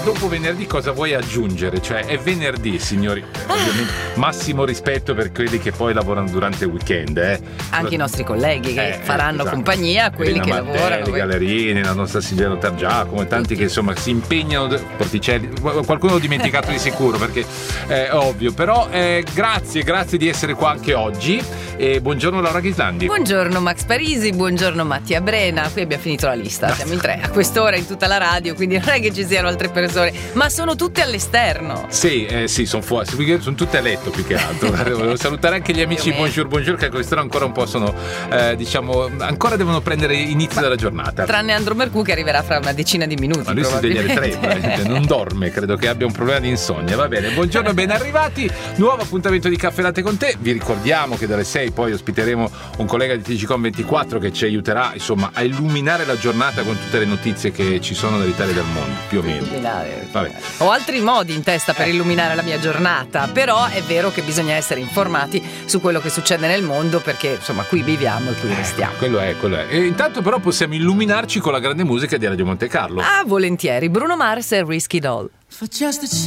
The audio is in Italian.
dopo venerdì cosa vuoi aggiungere? Cioè è venerdì, signori, ovviamente massimo rispetto per quelli che poi lavorano durante il weekend, anche i nostri colleghi che faranno esatto. compagnia a quelli Elena che Martelli, lavorano, Gallerini, la nostra Silvia Targiacomo e tanti che insomma si impegnano. Porticelli, qualcuno ho dimenticato di sicuro perché è ovvio, però grazie di essere qua anche oggi e buongiorno Laura Ghislandi. Buongiorno Max Parisi, buongiorno Mattia Brena. Qui abbiamo finito la lista, siamo in 3 a quest'ora in tutta la radio, quindi non è che ci siano altre persone, ma sono tutte all'esterno. Sì, sono fuori, sono tutte a letto più che altro. Volevo salutare anche gli amici buongiorno che a quest'ora ancora un po' sono ancora devono prendere inizio della giornata. Tranne Andro Mercù che arriverà fra una decina di minuti. Ma lui si sveglia alle 3, non dorme, credo che abbia un problema di insonnia. Va bene, buongiorno, ben arrivati. Nuovo appuntamento di Caffè Latte con te. Vi ricordiamo che dalle 6 poi ospiteremo un collega di TGCOM24 che ci aiuterà insomma a illuminare la giornata con tutte le notizie che ci sono dall'Italia e dal mondo, più o meno. Vabbè. Ho altri modi in testa per illuminare la mia giornata, però è vero che bisogna essere informati su quello che succede nel mondo perché insomma qui viviamo e qui restiamo. Quello è. E intanto però possiamo illuminarci con la grande musica di Radio Monte Carlo. Ah, volentieri. Bruno Mars e Risky Doll.